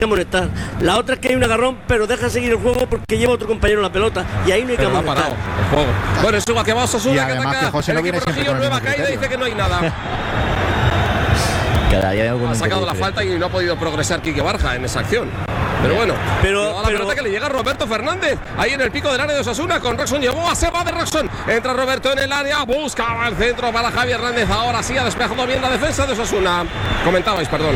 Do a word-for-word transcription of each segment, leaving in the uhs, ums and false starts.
amonestar. La otra es que hay un agarrón, pero deja seguir el juego porque lleva otro compañero la pelota y ahí no hay que amonestar. Parado el juego. Bueno, es igual que va Osasuna, Y que además ataca. que José no el viene equipo siempre con el nueva mismo caída, criterio. dice que no hay nada. Cada día hay algún Ha sacado la falta y no ha podido progresar Quique Barja en esa acción. Pero bueno, pero, la pero, pelota que le llega a Roberto Fernández ahí en el pico del área de Osasuna con Roxon. Llegó a Seba de Roxon. Entra Roberto en el área, buscaba el centro para Javi Hernández. Ahora sí ha despejado bien la defensa de Osasuna. Comentabais, perdón.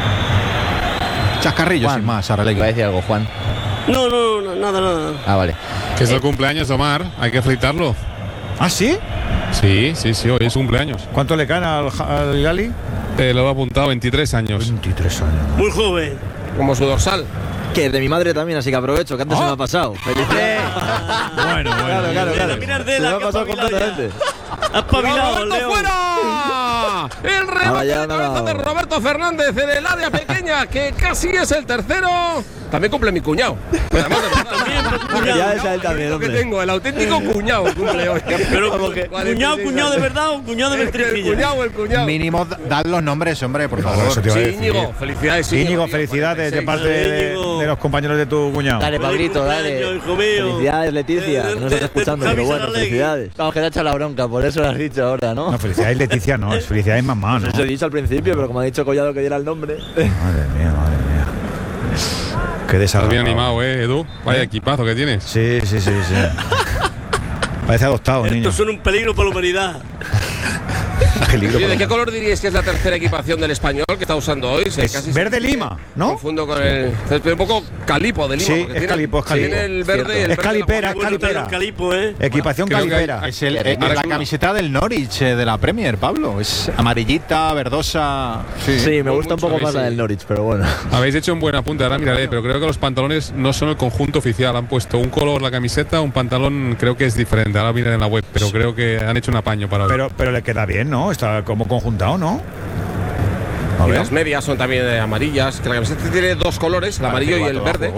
Chascarrillo Juan, sin más, Saralegui. ¿Va a decir algo, Juan? No, no, no, nada, nada. Ah, vale. Que es el cumpleaños de Omar, hay que felicitarlo. ¿Ah, sí? Sí, sí, sí, hoy es su cumpleaños. ¿Cuánto le caen al, al Gali? Eh, lo he apuntado, veintitrés años. veintitrés años. Muy joven. Como su dorsal. Que de mi madre también, así que aprovecho, que antes ¿Oh? se me ha pasado. ¡Felicidades! Bueno, bueno. Claro, claro, claro. Mira, Se Ardela, me ha que pasado espabilado completamente. Ha espabilado, ¡Roberto Leo. fuera! El remate Ahora ya de cabeza no. de Roberto Fernández en el área pequeña, que casi es el tercero. También cumple mi cuñado. Además de verdad. Felicidades a él también, Lo que hombre. tengo, el auténtico cuñado cumple hoy. Pero, cuarenta y cuñado, seis cuñado de años. verdad o cuñado de El mentrijilla. cuñado, el cuñado. Mínimo, d- dad los nombres, hombre, por Claro, favor. eso te iba a Sí, decir. Íñigo, felicidades. Íñigo, felicidades de parte de, Íñigo. de los compañeros de tu cuñado. Dale, Pablito, dale. cumpleaños, hijo mío. Felicidades, Leticia. De- No nos de- está escuchando, de pero Javi bueno, Saralegui. felicidades. Vamos, que te ha echado la bronca, por eso lo has dicho ahora, ¿no? No, felicidades Leticia, no, es felicidades mamá, ¿no? Eso he dicho al principio, pero como ha dicho Collado que diera el nombre. Madre mía, madre mía. Qué Estás desarrollado. bien animado, ¿eh, Edu? Vaya equipazo que tienes. Sí, sí, sí, sí. Parece adoptado, niño. Estos son un peligro para la humanidad. Peligro. Oye, ¿de qué color diríais que es la tercera equipación del Español que está usando hoy? Se- Es casi verde se- lima, ¿no? Confundo con el. Es un poco calipo de lima. Sí, porque es tiene- calipo, es calipo. Tiene el verde y el Es verde calipera, de es la- Bueno, está calipera. el calipo, ¿eh? Equipación Creo que hay- calipera. Es, el, Ahora es la es una- camiseta del Norwich eh, de la Premier, Pablo. Es amarillita, verdosa. Sí, Sí, me gusta un mucho, poco sí, más la sí. del Norwich, pero bueno. Habéis hecho un buen apunte, ahora miraré, pero creo que los pantalones no son el conjunto oficial. Han puesto un color la camiseta, un pantalón creo que es diferente. Ahora miraré en la web, pero creo que han hecho un apaño para hoy. Pero, pero le queda bien, ¿no? Está como conjuntado, ¿no? A Y ver. las medias son también eh, amarillas. Que la camiseta tiene dos colores, el amarillo y el verde.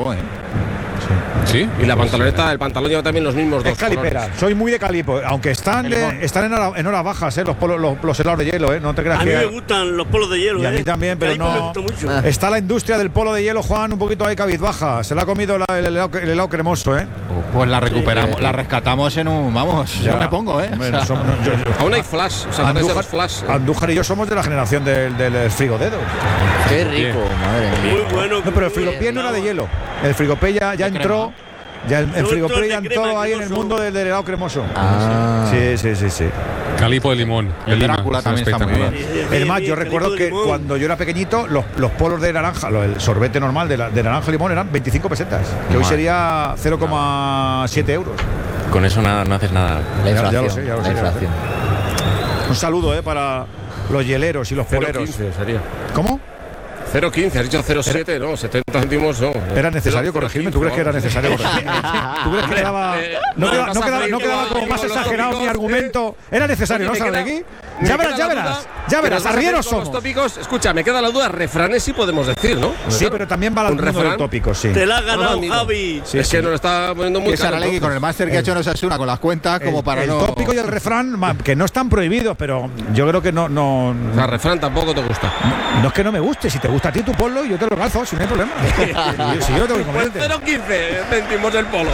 ¿Sí? Y la pantaloneta, el pantalón lleva también los mismos dos Es calipera, colores. soy muy de calipo, aunque están, de- están en, hora- en horas bajas, ¿eh? Los, polos, los, los helados de hielo, ¿eh? No te creas A mí que. me gustan los polos de hielo, Y a ¿eh? mí también, pero Calipo me no. gusta mucho. Ah. Está la industria del polo de hielo, Juan, un poquito ahí cabizbaja. Se le ha comido la- el, helado, el helado cremoso, ¿eh? Pues la recuperamos, la rescatamos en un. Vamos, yo me pongo, ¿eh? Hombre, O sea, somos- yo- yo- Aún hay flash, o sea, parece Andújar, los flash. eh. Andújar y yo somos de la generación del, del frigodedos. Qué rico, madre mía. Muy bueno. No, pero el frigopié no era de hielo. El frigopié ya, ya entró. Ya el, el No, frigopié entró ya el de entró crema ahí en el cremoso. mundo del, del helado cremoso. Ah. Sí, sí, sí, sí. Calipo de limón. de El Lima, Drácula es también está muy espectacular. bien. Es más, yo recuerdo que cuando yo era pequeñito, los, los polos de naranja, lo- el sorbete normal de, la- de naranja y limón eran veinticinco pesetas, que hoy Madre. sería cero coma siete euros. Con eso nada, no haces nada. La Ya- ya inflación. lo sé, ya lo sé, la ya lo sé. inflación. Un saludo eh, para los hieleros y los cero poleros. quince sería. ¿Cómo? cero quince, has dicho cero siete, no, setenta céntimos no. ¿Era necesario Cero- corregirme? ¿Tú crees que era necesario corregirme? ¿Tú crees que quedaba, Eh, no, no, quedaba, vas no a quedaba, freír no quedaba como- como más como los exagerado mi tópicos, argumento? Era necesario, ¿no, Oye, me queda- Saralegui? me Ya queda verás, ya la verás. duda, Ya que verás, nos vas a arrieros hacer con los somos. tópicos. Escucha, me queda la duda, refranes sí podemos decir, ¿no? Sí, pero también va al Un mundo del refrán. tópico, sí. Te la has No, ganado, amigo. Javi. Sí, es sí. que nos lo está poniendo muy que caro. Saralegui con el entonces. máster que ha hecho en Osasuna con las cuentas, como El- para el no. tópico y el refrán, ma- que no están prohibidos, pero yo creo que no, no, O sea, refrán tampoco te gusta. no es que no me guste. Si te gusta a ti, tú ponlo y yo te lo calzo, si no hay problema. Yo- si yo no tengo Pues inconveniente. cero quince céntimos el polo.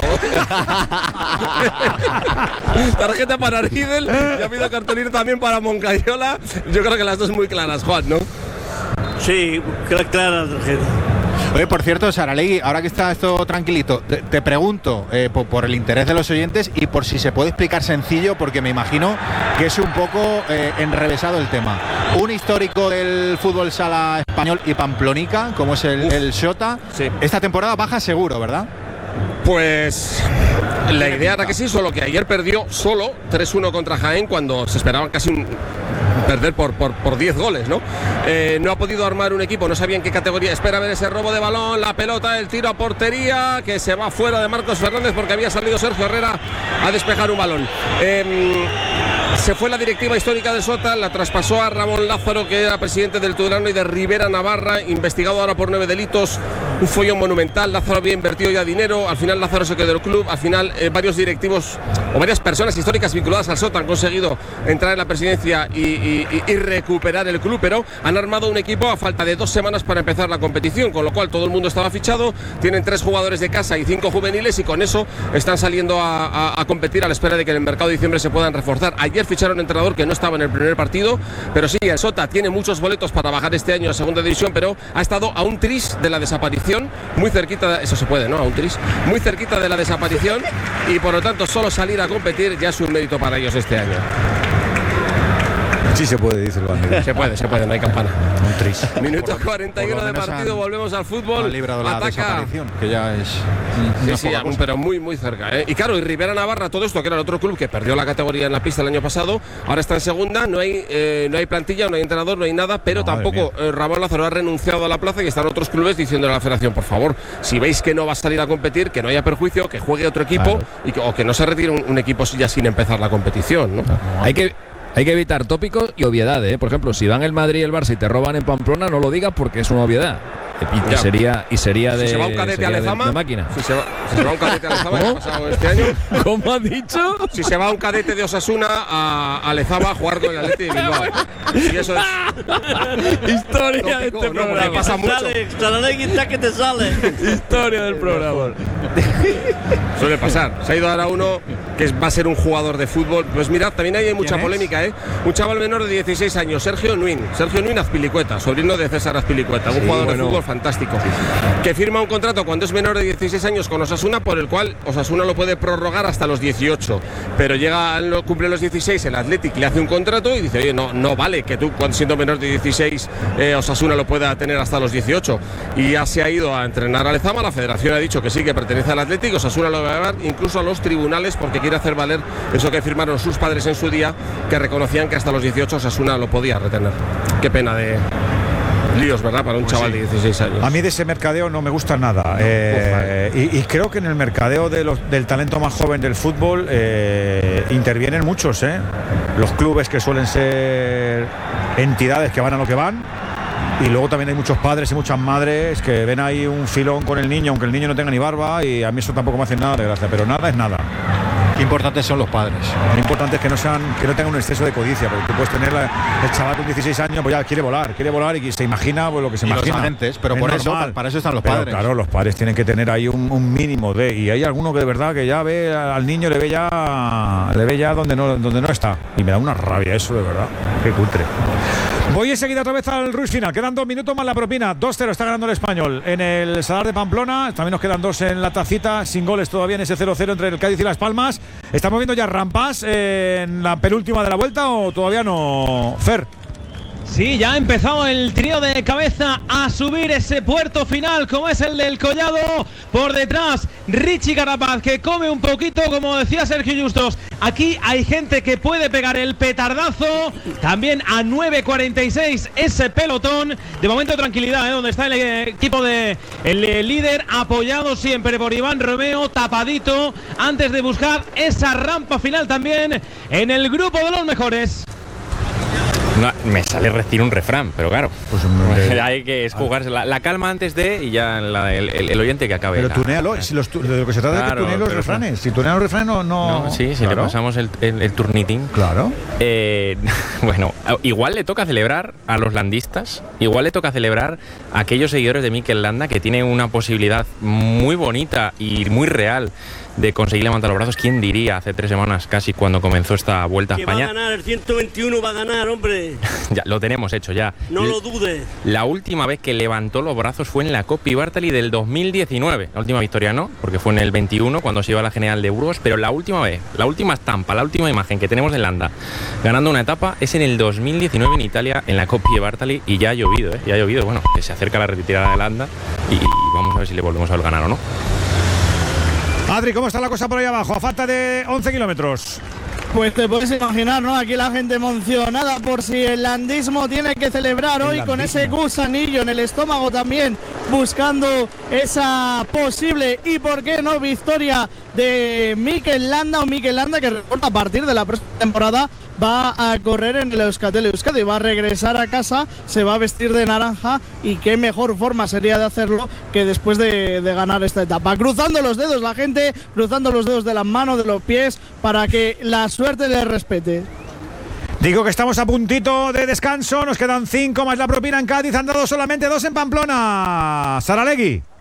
Tarjeta para Riedel y ha habido cartulina también para Moncayola. Yo creo que las dos muy claras, Juan, ¿no? Sí, clara, clara la tarjeta. Oye, por cierto, Saralegui, ahora que está esto tranquilito, te, te pregunto eh, por, por el interés de los oyentes y por si se puede explicar sencillo, porque me imagino que es un poco eh, enrevesado el tema. Un histórico del fútbol sala español y pamplonica, como es el, el Xota, Sí. esta temporada baja seguro, ¿verdad? Pues la idea era que sí, solo que ayer perdió solo tres uno contra Jaén cuando se esperaban casi un perder por por por diez goles, ¿no? Eh, no ha podido armar un equipo, no sabía en qué categoría. Espera ver ese robo de balón, la pelota, el tiro a portería, que se va fuera de Marcos Fernández porque había salido Sergio Herrera a despejar un balón. Eh, se fue la directiva histórica del Sota, la traspasó a Ramón Lázaro, que era presidente del Tudelano, y de Rivera Navarra, investigado ahora por nueve delitos un follón monumental. Lázaro había invertido ya dinero, al final Lázaro se quedó del club, al final eh, varios directivos o varias personas históricas vinculadas al Sota han conseguido entrar en la presidencia y, y, y recuperar el club, pero han armado un equipo a falta de dos semanas para empezar la competición, con lo cual todo el mundo estaba fichado, tienen tres jugadores de casa y cinco juveniles y con eso están saliendo a, a, a competir a la espera de que en el mercado de diciembre se puedan reforzar. Ayer ficharon un entrenador que no estaba en el primer partido, pero sí, el Sota tiene muchos boletos para bajar este año a segunda división, pero ha estado a un tris de la desaparición, muy cerquita, de, eso se puede, ¿no? A un tris, muy cerquita de la desaparición y por lo tanto solo salir a competir ya es un mérito para ellos este año. Sí se puede, dice el bandido. Se puede, se puede, no hay campana. Un tris. Minuto cuarenta y uno de partido, han, volvemos al fútbol. Han librado la Ataca. desaparición, que ya es Sí, sí, aún, pero muy, muy cerca, ¿eh? Y claro, y Rivera Navarra, todo esto, que era el otro club que perdió la categoría en la pista el año pasado, ahora está en segunda, no hay, eh, no hay plantilla, no hay entrenador, no hay nada, pero Madre tampoco eh, Ramón Lázaro ha renunciado a la plaza y están otros clubes diciéndole a la federación, por favor, si veis que no va a salir a competir, que no haya perjuicio, que juegue otro equipo, claro. y que, o que no se retire un, un equipo ya sin empezar la competición, ¿no? Hay que... Hay que evitar tópicos y obviedades, ¿eh? Por ejemplo, si van el Madrid y el Barça y te roban en Pamplona, no lo digas porque es una obviedad. Y, y sería, y sería de, si se va un cadete a Lezama, de, de máquina. Si se, va, si se va un cadete a Lezama, ¿qué ha pasado este año? ¿Cómo has dicho? Si se va un cadete de Osasuna a, a Lezama a jugar con el Atleti de Bilbao. Y eso es historia de este no, programa. Pasa mucho. Sale, que te sale. Historia del programa. Suele pasar. Se ha ido ahora uno que va a ser un jugador de fútbol. Pues mirad, también hay mucha polémica, ¿eh? Un chaval menor de dieciséis años, Sergio Nuin. Sergio Nuin Azpilicueta, sobrino de César Azpilicueta, un sí, jugador bueno. de fútbol fantástico, que firma un contrato cuando es menor de dieciséis años con Osasuna, por el cual Osasuna lo puede prorrogar hasta los dieciocho, pero llega, cumple los dieciséis, el Athletic le hace un contrato y dice, oye, no, no vale que tú, cuando siendo menor de dieciséis, eh, Osasuna lo pueda tener hasta los dieciocho, y ya se ha ido a entrenar a Lezama. La federación ha dicho que sí, que pertenece al Athletic. Osasuna lo va a llevar incluso a los tribunales porque quiere hacer valer eso que firmaron sus padres en su día, que reconocían que hasta los dieciocho Osasuna lo podía retener. Qué pena de líos, ¿verdad? Para un pues chaval sí. de dieciséis años. A mí de ese mercadeo no me gusta nada. Eh, y, y creo que en el mercadeo de los, del talento más joven del fútbol eh, intervienen muchos, ¿eh? Los clubes que suelen ser entidades que van a lo que van. Y luego también hay muchos padres y muchas madres que ven ahí un filón con el niño, aunque el niño no tenga ni barba, y a mí eso tampoco me hace nada de gracia, pero nada es nada. Qué importantes son los padres. Lo importante es que no sean, que no tengan un exceso de codicia, porque tú puedes tener la, el chaval con dieciséis años, pues ya quiere volar, quiere volar y se imagina pues, lo que se y imagina. Los agentes, pero por eso, para eso están los pero, padres. Claro, los padres tienen que tener ahí un, un mínimo de, y hay alguno que de verdad que ya ve al niño, le ve ya, le ve ya donde no, donde no está, y me da una rabia eso de verdad. Qué cutre. Voy enseguida otra vez al rush final. Quedan dos minutos más la propina. dos cero está ganando el Español en el Sadar de Pamplona. También nos quedan dos en la tacita. Sin goles todavía en ese cero cero entre el Cádiz y Las Palmas. ¿Estamos viendo ya rampas en la penúltima de la vuelta o todavía no, Fer? Sí, ya ha empezado el trío de cabeza a subir ese puerto final, como es el del Collado. Por detrás, Richie Carapaz, que come un poquito, como decía Sergio Justos. Aquí hay gente que puede pegar el petardazo. También a nueve cuarenta y seis ese pelotón. De momento tranquilidad, ¿eh? Donde está el equipo de el líder, apoyado siempre por Iván Romeo, tapadito, antes de buscar esa rampa final también en el grupo de los mejores. No, me sale decir un refrán, pero claro, pues hombre, hay que es jugarse la, la calma antes de y ya la, el, el, el oyente que acabe. Pero la, tunealo, si los, de lo que se trata claro, es que tuneen los refranes. No. Si tunean los refranes no. no, no sí, si claro. le pasamos el, el, el turnitín. Claro. Eh, bueno, igual le toca celebrar a los landistas, igual le toca celebrar a aquellos seguidores de Mikel Landa que tienen una posibilidad muy bonita y muy real de conseguir levantar los brazos. ¿Quién diría hace tres semanas casi cuando comenzó esta Vuelta a España? Va a ganar, el ciento veintiuno va a ganar, hombre. Ya, lo tenemos hecho ya. No L- lo dudes. La última vez que levantó los brazos fue en la Copa Bartali del dos mil diecinueve. La última victoria no, porque fue en el veintiuno cuando se iba a la General de Burgos, pero la última vez, la última estampa, la última imagen que tenemos de Landa ganando una etapa es en el dos mil diecinueve en Italia, en la Copa Bartali, y ya ha llovido, ¿eh? Ya ha llovido, bueno, que se acerca la retirada de Landa y, y vamos a ver si le volvemos a ver ganar o no. Adri, ¿cómo está la cosa por ahí abajo? A falta de once kilómetros. Pues te puedes imaginar, ¿no? Aquí la gente emocionada por si el landismo tiene que celebrar hoy con ese gusanillo en el estómago también buscando esa posible y por qué no victoria de Mikel Landa, o Mikel Landa que a partir de la próxima temporada va a correr en el Euskaltel Euskadi, va a regresar a casa, se va a vestir de naranja y qué mejor forma sería de hacerlo que después de, de ganar esta etapa. Cruzando los dedos la gente, cruzando los dedos de las manos, de los pies, para que la suerte le respete. Digo que estamos a puntito de descanso, nos quedan cinco más la propina en Cádiz, han dado solamente dos en Pamplona. Saralegui.